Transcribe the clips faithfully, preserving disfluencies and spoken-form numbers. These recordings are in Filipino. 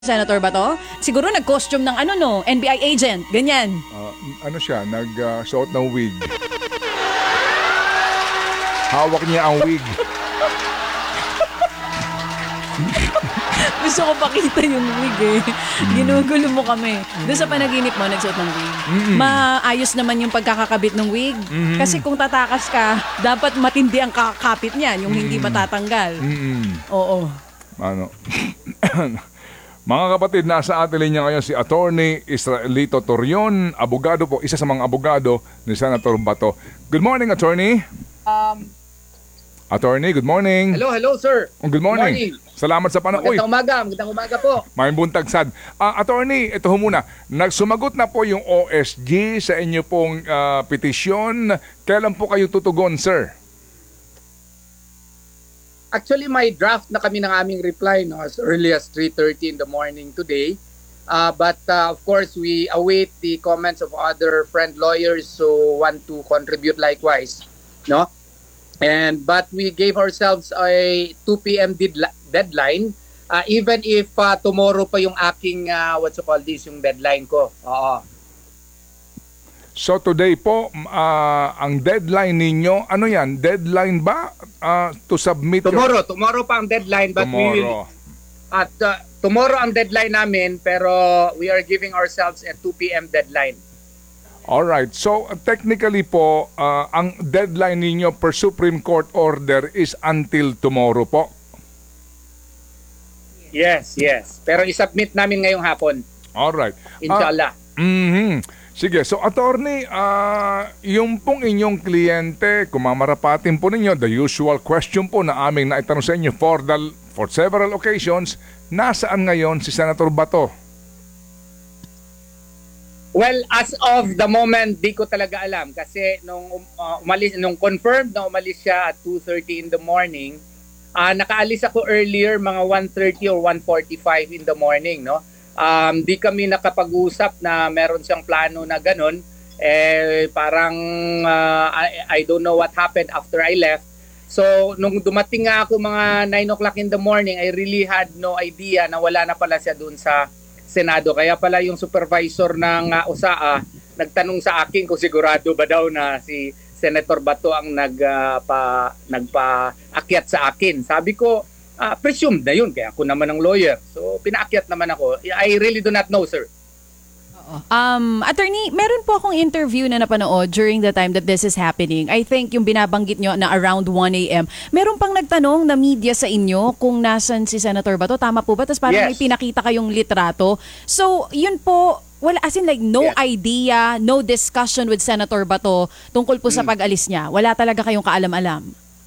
Senator Bato? Siguro nag-costume ng ano no, N B I agent, ganyan. Ah, ano siya, nag-suot ng wig. Hawak niya ang wig. Gusto ko pakita yung wig eh. Ginugulo mo kami. Doon sa panaginip mo, nagsuot ng wig. Maayos naman yung pagkakakabit ng wig. Kasi kung tatakas ka, dapat matindi ang kakapit niyan, yung hindi matatanggal. Mm-mm. Oo. Ano? Mga kapatid, nasa atin linya ngayon si Attorney Israelito Torion, abogado po, isa sa mga abogado ni Senator Bato. Good morning, Attorney. Um, Attorney, good morning. hello, hello, sir. Good morning. Good morning. Salamat sa panahon. Magandang umaga, magandang umaga po. May buntag sad. Ah, attorney, ito ho muna. Nagsumagot na po yung O S G sa inyo pong ah, petisyon. Kailan po kayo tutugon, sir? Actually, may draft na kami ng aming reply no, as early as three thirty in the morning today. Uh, but uh, of course, we await the comments of other friend lawyers who want to contribute likewise. No? And but we gave ourselves a two p.m. deadli- deadline uh, even if uh, tomorrow pa yung aking uh, what's you call this yung deadline ko. Oo. So today po, ah, ang deadline ninyo, ano yan? Deadline ba ah, to submit your- Tomorrow, tomorrow pa ang deadline but we will tomorrow? At uh, tomorrow ang deadline namin pero we are giving ourselves a two p.m. deadline. Alright, so uh, technically po, ah, ang deadline ninyo per Supreme Court order is until tomorrow po. Yes, yes. Pero i-submit namin ngayong hapon, Alright. inshallah. Mhm. Sige, so attorney, ah, yung pong inyong kliyente, kung mamarapatin po ninyo, the usual question po na aming naitanong sa inyo for, the, for several occasions, nasaan ngayon si Senator Bato? Well, as of the moment, di ko talaga alam kasi nung uh, umalis nung confirmed na umalis siya at two thirty in the morning, ah nakaalis ako earlier mga one thirty or one forty-five in the morning, no? Um, di kami nakapag-usap na meron siyang plano na ganun. Eh, parang uh, I, I don't know what happened after I left. So, nung dumating nga ako mga nine o'clock in the morning, I really had no idea na wala na pala siya dun sa Senado. Kaya pala yung supervisor ng uh, U S A A nagtanong sa akin kung sigurado ba daw na si Senator Bato ang nagpa nagpa-akyat sa akin. Sabi ko, Uh, presumed na yun, kaya ako naman ang lawyer. So, pinaakyat naman ako. I really do not know, sir. Um, attorney, meron po akong interview na napanood during the time that this is happening. I think yung binabanggit nyo na around one a.m. Meron pang nagtanong na media sa inyo kung nasan si Senator Bato. Tama po ba? Tapos parang Yes. may pinakita kayong litrato. So, yun po, wala, as in like no Yes. idea, no discussion with Senator Bato tungkol po sa pag-alis niya. Wala talaga kayong kaalam-alam.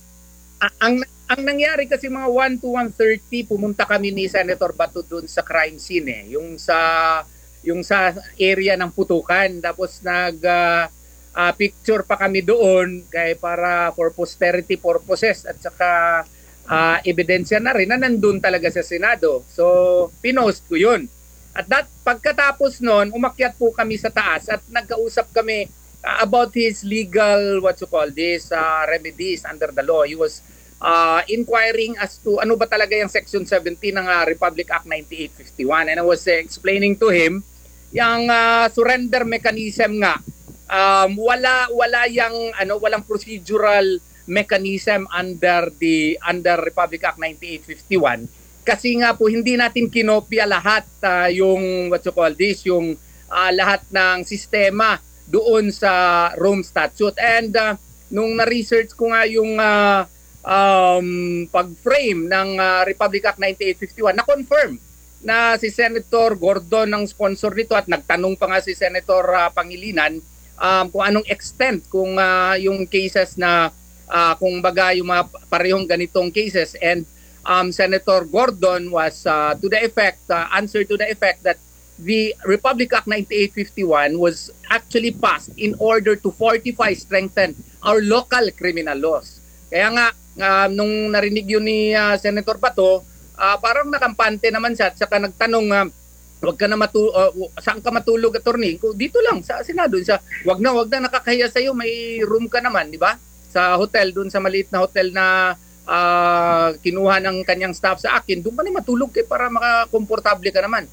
A- ang ang nangyari kasi mga one to one thirty, pumunta kami ni Senator Bato doon sa crime scene eh. Yung sa yung sa area ng putukan. Tapos nag uh, uh, picture pa kami doon kay para for posterity purposes at saka uh, ebidensya na rin na nandun talaga sa Senado. So pinost ko yun. At that, pagkatapos noon, umakyat po kami sa taas at nagkausap kami uh, about his legal, what you call this, uh, remedies under the law. He was uh, inquiring as to ano ba talaga yung Section seventeen ng uh, Republic Act ninety-eight fifty-one. And I was uh, explaining to him yung uh, surrender mechanism nga. Um, wala wala yung ano walang procedural mechanism under the under Republic Act ninety-eight fifty-one kasi nga po hindi natin kinopya lahat uh, yung what you call this yung uh, lahat ng sistema doon sa Rome Statute. And uh, nung na-research ko nga yung uh, um, pag-frame ng uh, Republic Act ninety-eight fifty-one, na-confirm na si Senator Gordon ang sponsor nito at nagtanong pa nga si Senator uh, Pangilinan um, kung anong extent kung uh, yung cases na uh, kung baga yung mga parehong ganitong cases. And um, Senator Gordon was uh, to the effect, uh, answer to the effect that the Republic Act ninety-eight fifty-one was actually passed in order to fortify, strengthen our local criminal laws. Kaya nga, uh, nung narinig yun ni uh, Senator Bato, uh, parang nakampante naman siya at saka nagtanong, uh, wag ka na matu uh, saan ka matulog, attorney? Dito lang, sa Senado. Sa, wag na, wag na nakakahiya sa'yo, may room ka naman, di ba? Sa hotel, dun sa maliit na hotel na ah, kinuha ng kanyang staff sa akin, doon ka na matulog kay para makakomportable ka naman.